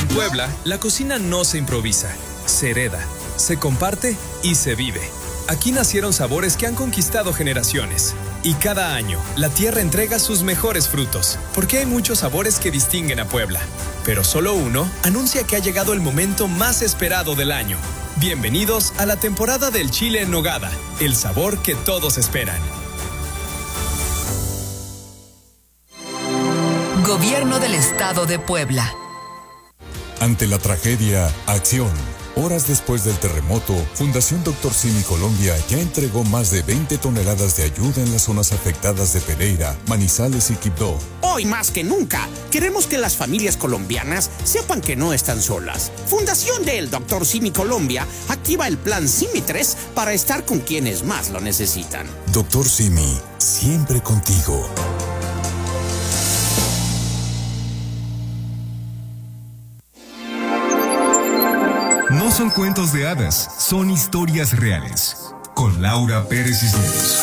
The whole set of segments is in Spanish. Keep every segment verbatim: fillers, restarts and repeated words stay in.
En Puebla, la cocina no se improvisa, se hereda, se comparte y se vive. Aquí nacieron sabores que han conquistado generaciones. Y cada año, la tierra entrega sus mejores frutos, porque hay muchos sabores que distinguen a Puebla. Pero solo uno anuncia que ha llegado el momento más esperado del año. Bienvenidos a la temporada del chile en nogada, el sabor que todos esperan. Gobierno del Estado de Puebla. Ante la tragedia, acción. Horas después del terremoto, Fundación Doctor Simi Colombia ya entregó más de veinte toneladas de ayuda en las zonas afectadas de Pereira, Manizales y Quibdó. Hoy más que nunca, queremos que las familias colombianas sepan que no están solas. Fundación del Doctor Simi Colombia activa el plan Simi tres para estar con quienes más lo necesitan. Doctor Simi, siempre contigo. No son cuentos de hadas, son historias reales. Con Laura Pérez Cisneros.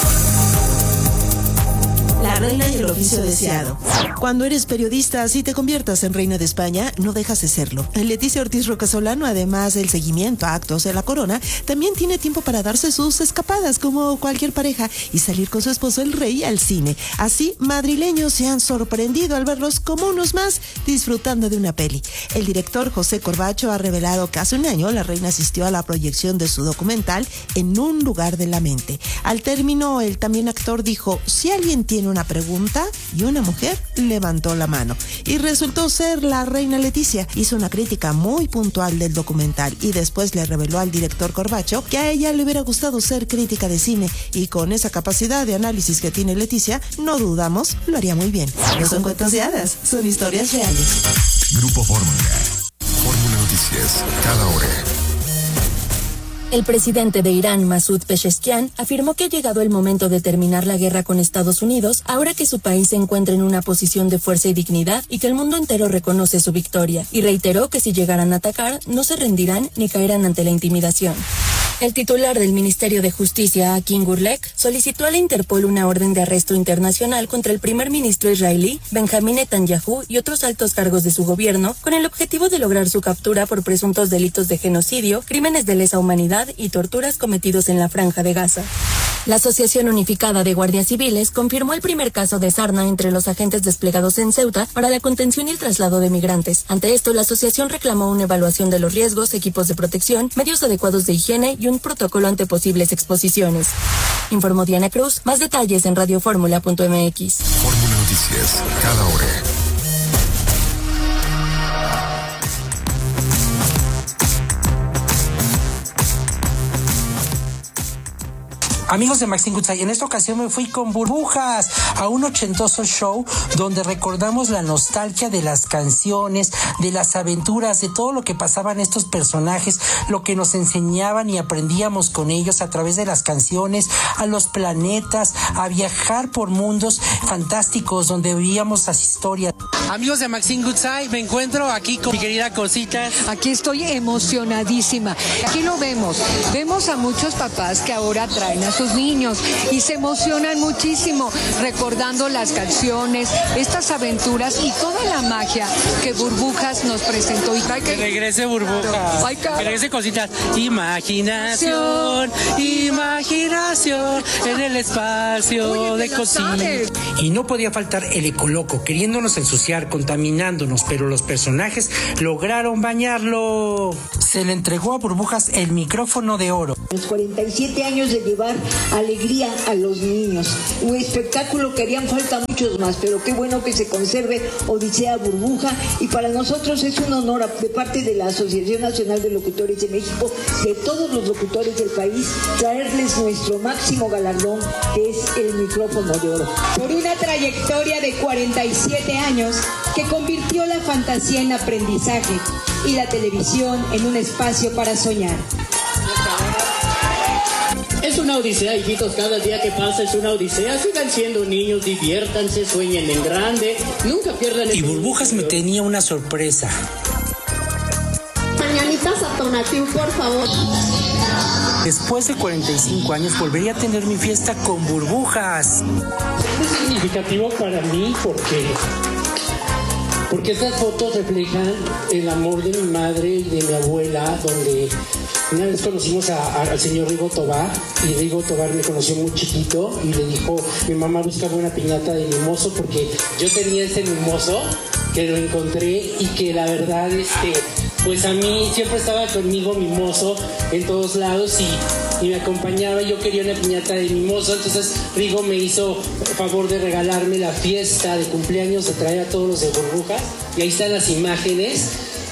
La reina y el oficio deseado. Cuando eres periodista, si te conviertas en reina de España, no dejas de serlo. Leticia Ortiz Rocasolano, además del seguimiento a actos de la corona, también tiene tiempo para darse sus escapadas como cualquier pareja y salir con su esposo el rey al cine. Así, madrileños se han sorprendido al verlos como unos más disfrutando de una peli. El director José Corbacho ha revelado que hace un año la reina asistió a la proyección de su documental En un lugar de la mente. Al término, el también actor dijo, si alguien tiene una pregunta, y una mujer levantó la mano. Y resultó ser la reina Leticia. Hizo una crítica muy puntual del documental y después le reveló al director Corbacho que a ella le hubiera gustado ser crítica de cine y con esa capacidad de análisis que tiene Leticia, no dudamos, lo haría muy bien. No son cuentos de hadas, son historias reales. Grupo Fórmula. Fórmula Noticias, cada hora. El presidente de Irán, Masoud Pezeshkian, afirmó que ha llegado el momento de terminar la guerra con Estados Unidos, ahora que su país se encuentra en una posición de fuerza y dignidad y que el mundo entero reconoce su victoria, y reiteró que si llegaran a atacar, no se rendirán ni caerán ante la intimidación. El titular del Ministerio de Justicia, Akin Gurlek, solicitó a la Interpol una orden de arresto internacional contra el primer ministro israelí, Benjamín Netanyahu, y otros altos cargos de su gobierno, con el objetivo de lograr su captura por presuntos delitos de genocidio, crímenes de lesa humanidad y torturas cometidos en la Franja de Gaza. La Asociación Unificada de Guardias Civiles confirmó el primer caso de sarna entre los agentes desplegados en Ceuta para la contención y el traslado de migrantes. Ante esto, la asociación reclamó una evaluación de los riesgos, equipos de protección, medios adecuados de higiene y un protocolo ante posibles exposiciones. Informó Diana Cruz. Más detalles en radioformula punto m x. Fórmula Noticias, cada hora. Amigos de Maxine Goodside, en esta ocasión me fui con Burbujas a un ochentoso show donde recordamos la nostalgia de las canciones, de las aventuras, de todo lo que pasaban estos personajes, lo que nos enseñaban y aprendíamos con ellos a través de las canciones, a los planetas, a viajar por mundos fantásticos donde vivíamos las historias. Amigos de Maxine Goodside, me encuentro aquí con mi querida Cosita. Aquí estoy emocionadísima. Aquí lo vemos. Vemos a muchos papás que ahora traen a sus niños y se emocionan muchísimo recordando las canciones, estas aventuras y toda la magia que Burbujas nos presentó. Y que, que regrese Burbujas, Ay, que regrese Cositas. Imaginación, imaginación en el espacio. Oye, de Cosita. Y no podía faltar el ecoloco, queriéndonos ensuciar, contaminándonos, pero los personajes lograron bañarlo. Se le entregó a Burbujas el micrófono de oro. Los cuarenta y siete años de llevar alegría a los niños. Un espectáculo que harían falta muchos más, pero qué bueno que se conserve Odisea Burbuja, y para nosotros es un honor de parte de la Asociación Nacional de Locutores de México, de todos los locutores del país, traerles nuestro máximo galardón, que es el micrófono de oro. Por una trayectoria de cuarenta y siete años que convirtió la fantasía en aprendizaje y la televisión en un espacio para soñar. Es una odisea, hijitos, cada día que pasa es una odisea. Sigan siendo niños, diviértanse, sueñen en grande, nunca pierdan el... Y Burbujas me tenía una sorpresa. Mañanitas a Tonatiuh, por favor. Después de cuarenta y cinco años volvería a tener mi fiesta con Burbujas. Es significativo para mí porque... porque estas fotos reflejan el amor de mi madre y de mi abuela, donde una vez conocimos a, a, al señor Rigo Tobar, y Rigo Tobar me conoció muy chiquito y le dijo, mi mamá buscaba una piñata de mimoso porque yo tenía ese mimoso que lo encontré y que la verdad, este, pues a mí siempre estaba conmigo mimoso en todos lados y, y me acompañaba y yo quería una piñata de mimoso, entonces Rigo me hizo favor de regalarme la fiesta de cumpleaños, de traer a todos los de Burbujas y ahí están las imágenes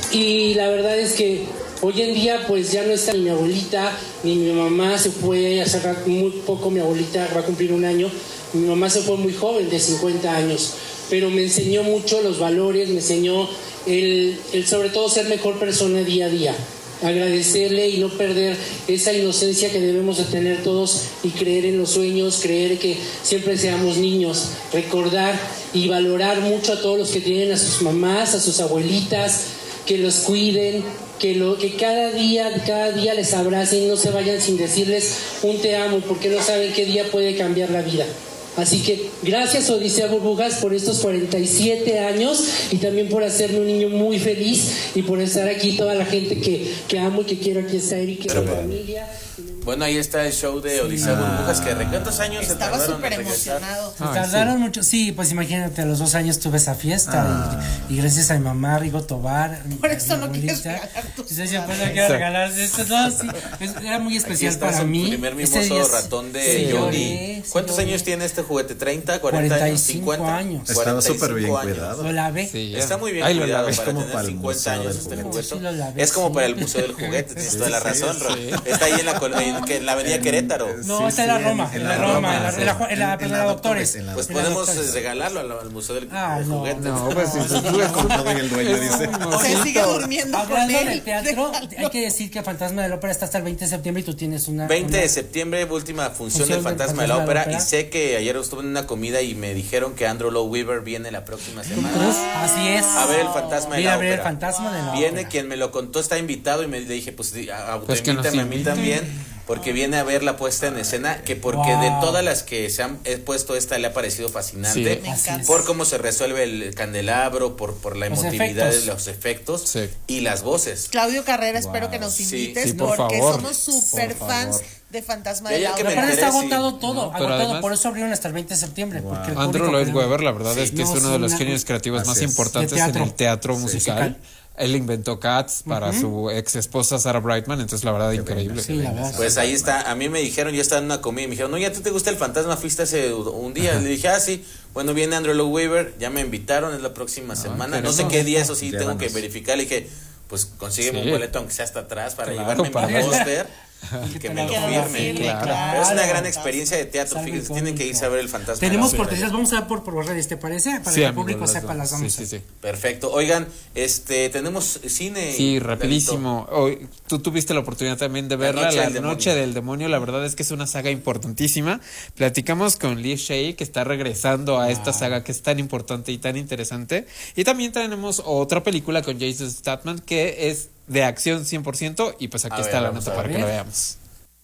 y la verdad es que hoy en día pues ya no está ni mi abuelita ni mi mamá, se fue hace muy poco, mi abuelita va a cumplir un año, mi mamá se fue muy joven, de cincuenta años, pero me enseñó mucho los valores, me enseñó el, el sobre todo ser mejor persona día a día, agradecerle y no perder esa inocencia que debemos de tener todos y creer en los sueños, creer que siempre seamos niños, recordar y valorar mucho a todos los que tienen a sus mamás, a sus abuelitas, que los cuiden, que, lo, que cada día, cada día les abracen y no se vayan sin decirles un te amo, porque no saben qué día puede cambiar la vida. Así que gracias Odisea Burbujas por estos cuarenta y siete años y también por hacerme un niño muy feliz y por estar aquí, toda la gente que, que amo y que quiero aquí estar y que es mi familia. Bueno, ahí está el show de Odisea Sí. Burbujas, que de cuántos años se Estaba tardaron súper en regresar. emocionado. Se tardaron mucho, sí, pues imagínate, a los dos años tuve esa fiesta Ah. y, y gracias a mi mamá, Rigo Tobar, Por mi- eso mi no quieres abuelita, regalar tus y decía, pues no madres. quiero regalar esto, no, sí, pues, era muy especial Aquí está para su mí. primer Ese mimoso día es- ratón de sí, Johnny. lloré, sí, ¿Cuántos lloré. años tiene este juguete? ¿treinta, cuarenta años? cincuenta años. Estaba súper bien cuarenta y cinco cuidado. años. Lo lavé. Sí, ya. Está muy bien Ay, lo cuidado lavé. para Es como tener para el cincuenta museo años del este juguete. juguete. Sí, lo lavé, Es como sí. para el Museo del Juguete, tienes Sí, toda la sí, razón, Ro. sí. Está ahí en la, col- en, que en la avenida Querétaro. No, Sí, está en la sí, Roma, en la Roma, en la, en la, en la, en la Doctores. en la Pues en la podemos Doctores. eh, regalarlo al, al Museo del, Ah, del no. Juguete. No, pues si se sube con todo y el dueño dice. Se sigue durmiendo con Hablando él. del teatro, Déjalo. hay que decir que Fantasma de la Ópera está hasta el veinte de septiembre y tú tienes una... veinte una- de septiembre, última función Función del del Fantasma de Fantasma la de la Ópera. Ópera. Y sé que ayer estuve en una comida y me dijeron que Andrew Lloyd Webber viene la próxima semana. Así es. A ver el Fantasma de Viene la a ver el Ópera. Fantasma de la Viene Ópera. quien me lo contó, está invitado y me le dije, pues di- a- Pues que nos autoinvítame a mí invite. también, porque viene a ver la puesta en escena, que porque Wow. de todas las que se han he puesto esta le ha parecido fascinante, Sí. Me encanta. por cómo se resuelve el candelabro, por, por la Los emotividad efectos. de los efectos Sí. y las voces. Claudio Carrera, espero que nos Sí, invites sí, por porque favor. somos súper Por fans favor. de Fantasma Ya, de ya la que Pero me Ópera. aparte está enteré, agotado sí. todo, No, pero agotado, además- por eso abrieron hasta el veinte de septiembre. Porque el Andrew público Lloyd que- Webber, la verdad es que No, es uno de los una- genios creativos Así más es. importantes De teatro. en el teatro Sí. musical. Musical. Él inventó Cats para su ex esposa Sarah Brightman, entonces la verdad increíble. Sí, la verdad. Pues ahí está, a mí me dijeron, yo estaba en una comida y me dijeron, no, ya tú te gusta el fantasma, fuiste hace un día. Le dije, ah, sí, bueno, viene Andrew Lloyd Webber, ya me invitaron, es la próxima semana. No sé qué qué día, eso sí, tengo que Llévanos. verificar. Le dije, pues consígueme Sí. un boleto, aunque sea hasta atrás, para Claro, llevarme para mi ver. póster y que me lo Que lo firme. firme, Claro. Pero es una gran claro. experiencia de teatro, Salve fíjense, tienen que irse a ver el fantasma. Tenemos de la Ópera. cortesías, vamos a dar por, por redes, ¿te parece? Para Sí, que el amigo, público las sepa, dos. las vamos Sí, a sí, sí. Perfecto. Oigan, este, tenemos cine. Sí, rapidísimo. Hoy, tú tuviste la oportunidad también de verla, Noche La del Noche Demonio. del Demonio. La verdad es que es una saga importantísima. Platicamos con Lee Shea, que está regresando a esta saga que es tan importante y tan interesante. Y también tenemos otra película con Jason Statham que es de acción cien por ciento. Y pues aquí A está ver, la vamos nota a para ver. que la veamos.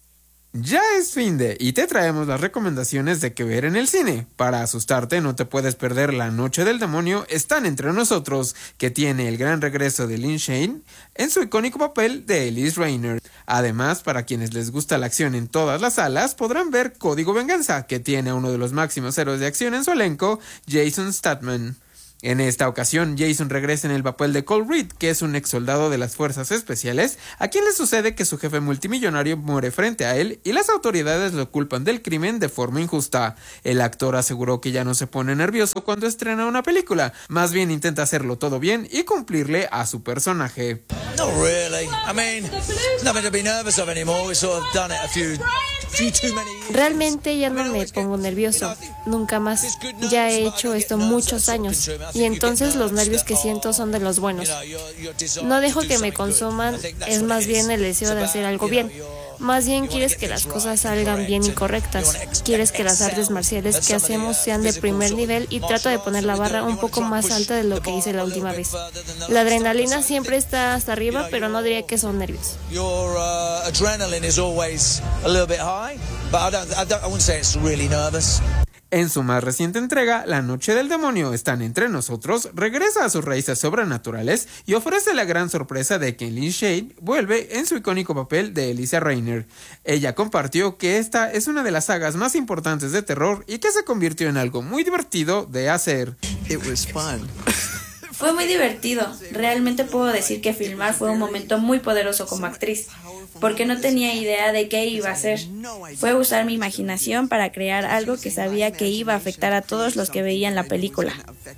Ya es fin de y te traemos las recomendaciones de que ver en el cine. Para asustarte no te puedes perder La Noche del Demonio. Están entre nosotros, que tiene el gran regreso de Lin Shane en su icónico papel de Elise Rayner. Además, para quienes les gusta la acción en todas las salas, podrán ver Código Venganza, que tiene a uno de los máximos héroes de acción en su elenco, Jason Statham. En esta ocasión, Jason regresa en el papel de Cole Reed, que es un ex soldado de las fuerzas especiales, a quien le sucede que su jefe multimillonario muere frente a él y las autoridades lo culpan del crimen de forma injusta. El actor aseguró que ya no se pone nervioso cuando estrena una película, más bien intenta hacerlo todo bien y cumplirle a su personaje. Not really. I mean, there's nothing to be nervous of anymore. We've sort of done it a few, few too many years. Realmente ya no me pongo nervioso, nunca más. Ya he hecho esto muchos años y entonces los nervios que siento son de los buenos. No dejo que me consuman, es más bien el deseo de hacer algo bien. Más bien quieres que las cosas salgan bien y correctas. Quieres que las artes marciales que hacemos sean de primer nivel y trato de poner la barra un poco más alta de lo que hice la última vez. La adrenalina siempre está hasta arriba, pero no diría que son nervios. Your uh, adrenaline is always a little bit high, but I don't, I don't, I wouldn't say it's really nervous. En su más reciente entrega, La Noche del Demonio están entre nosotros, regresa a sus raíces sobrenaturales y ofrece la gran sorpresa de que Lin Shaye vuelve en su icónico papel de Elisa Rainer. Ella compartió que esta es una de las sagas más importantes de terror y que se convirtió en algo muy divertido de hacer. It was fun. Fue muy divertido. Realmente puedo decir que filmar fue un momento muy poderoso como actriz, porque no tenía idea de qué iba a hacer. Fue usar mi imaginación para crear algo que sabía que iba a afectar a todos los que veían la película.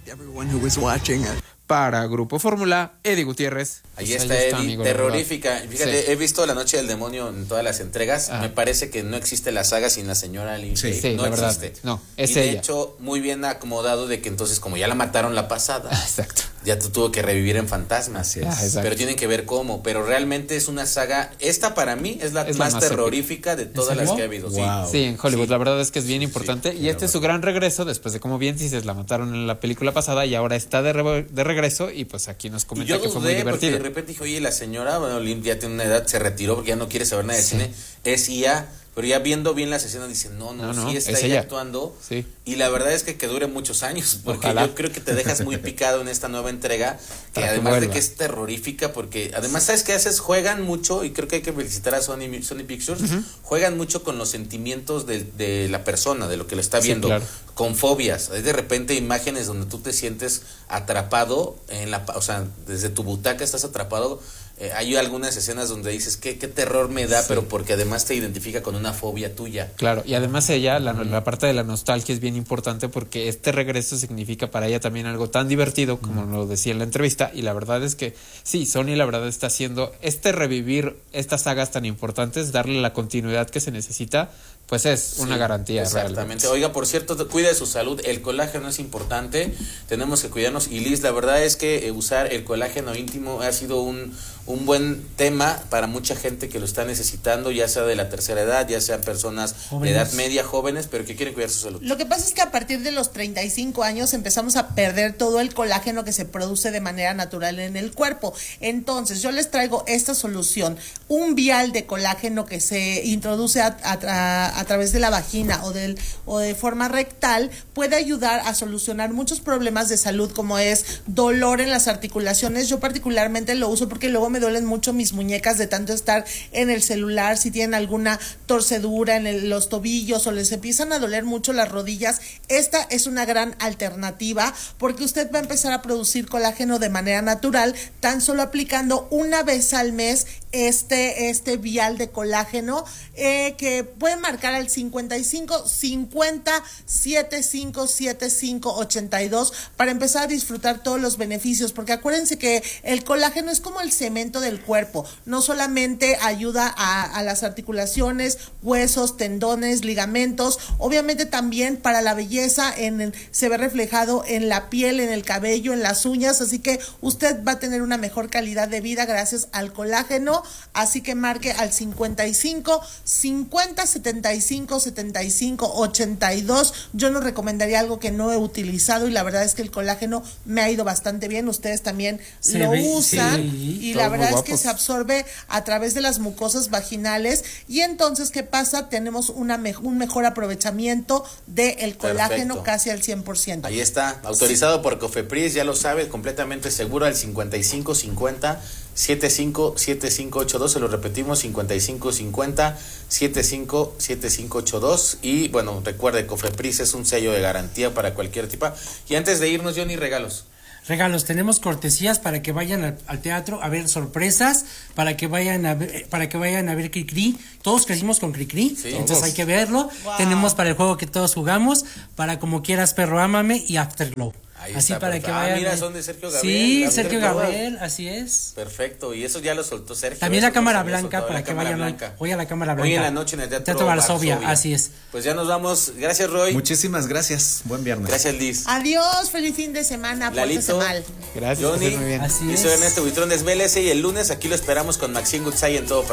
Para Grupo Fórmula, Eddie Gutiérrez. Ahí está Eddie, amigo, terrorífica. Fíjate, sí. He visto La Noche del Demonio en todas las entregas. Ah. Me parece que no existe la saga sin la señora Lin Shaye. Sí, sí, no la existe. Verdad, no, es y de ella. hecho, muy bien acomodado de que entonces, como ya la mataron la pasada, exacto. ya tuvo que revivir en fantasmas. Ah, pero tienen que ver cómo. Pero realmente es una saga. Esta para mí es la, es más, la más terrorífica de todas las que ha habido. Wow. Sí. sí, en Hollywood. Sí. La verdad es que es bien importante. Sí, y este es su gran regreso después de, como bien dices, la mataron en la película pasada y ahora está de, re de regreso. Y pues aquí nos comenta que fue muy divertido. De repente dije, oye, la señora, bueno, Lin ya tiene una edad, se retiró porque ya no quiere saber nada de sí. cine. Es I A. Pero ya viendo bien las escenas dicen, no, no, no sí está ahí actuando. Sí. Y la verdad es que que dure muchos años, porque Ojalá. Yo creo que te dejas muy picado en esta nueva entrega, que Para además que de que es terrorífica, porque además, ¿sabes qué haces? Juegan mucho, y creo que hay que felicitar a Sony, Sony Pictures, uh-huh. juegan mucho con los sentimientos de, de la persona, de lo que lo está viendo, sí, claro. con fobias. Hay de repente imágenes donde tú te sientes atrapado, en la, o sea, desde tu butaca estás atrapado. Eh, hay algunas escenas donde dices, ¿qué, qué terror me da? Sí. Pero porque además te identifica con una fobia tuya. Claro, y además ella, la, la parte de la nostalgia es bien importante porque este regreso significa para ella también algo tan divertido, como mm. lo decía en la entrevista, y la verdad es que sí, Sony la verdad está haciendo este revivir estas sagas tan importantes, darle la continuidad que se necesita, pues es una sí, garantía. Exactamente. Realmente. Oiga, por cierto, cuide su salud, el colágeno es importante, tenemos que cuidarnos, y Liz, la verdad es que eh, usar el colágeno íntimo ha sido un un buen tema para mucha gente que lo está necesitando, ya sea de la tercera edad, ya sean personas jóvenes. De edad media, jóvenes, pero que quieren cuidar su salud. Lo que pasa es que a partir de los treinta y cinco años empezamos a perder todo el colágeno que se produce de manera natural en el cuerpo. Entonces, yo les traigo esta solución, un vial de colágeno que se introduce a, a, a través de la vagina o, del, o de forma rectal, puede ayudar a solucionar muchos problemas de salud, como es dolor en las articulaciones. Yo particularmente lo uso porque luego me duelen mucho mis muñecas de tanto estar en el celular, si tienen alguna torcedura en el, los tobillos o les empiezan a doler mucho las rodillas. Esta es una gran alternativa porque usted va a empezar a producir colágeno de manera natural, tan solo aplicando una vez al mes este, este vial de colágeno, eh, que pueden marcar al cincuenta y cinco cincuenta setenta y cinco setenta y cinco ochenta y dos para empezar a disfrutar todos los beneficios, porque acuérdense que el colágeno es como el cemento del cuerpo, no solamente ayuda a, a las articulaciones, huesos, tendones, ligamentos, obviamente también para la belleza, en el, se ve reflejado en la piel, en el cabello, en las uñas, así que usted va a tener una mejor calidad de vida gracias al colágeno, así que marque al cincuenta y cinco cincuenta setenta y cinco setenta y cinco ochenta y dos. Yo no recomendaría algo que no he utilizado y la verdad es que el colágeno me ha ido bastante bien, ustedes también se lo ve, usan sí, y la verdad es que se absorbe a través de las mucosas vaginales y entonces ¿qué pasa? Tenemos una me un mejor aprovechamiento del colágeno. Perfecto. Casi al cien por ciento. Ahí está, autorizado sí. por Cofepris, ya lo sabes, completamente seguro al cincuenta y cinco cincuenta setenta y cinco setenta y cinco ochenta y dos, se lo repetimos, cincuenta y cinco cincuenta setenta y cinco setenta y cinco ochenta y dos, y bueno, recuerde, Cofepris es un sello de garantía para cualquier tipo. Y antes de irnos, Johnny, regalos. Regalos, tenemos cortesías para que vayan al, al teatro a ver sorpresas, para que vayan a ver, para que vayan a ver Cricri. Todos crecimos con Cricri, sí, entonces todos. Hay que verlo. Wow. Tenemos para el juego que todos jugamos, para Como Quieras Perro Ámame y Afterglow. Ahí así está, para perfecto. Que vayan. Ah, mira, son de Sergio Gabriel. Sí, Sergio Gabriel, así es. Perfecto, y eso ya lo soltó Sergio. También la Cámara Blanca, para que vayan blanca. Hoy a la Cámara Blanca. Hoy en la noche en el Teatro, Teatro Varsovia, Varsovia, así es. Pues ya nos vamos. Gracias, Roy. Muchísimas gracias. Buen viernes. Gracias, Liz. Adiós, feliz fin de semana. Lalito. Mal. Gracias, Johnny. Muy bien. Así es. Y soy Ernesto Buitrón, Desvélese, y el lunes aquí lo esperamos con Maxine Goodside en todo.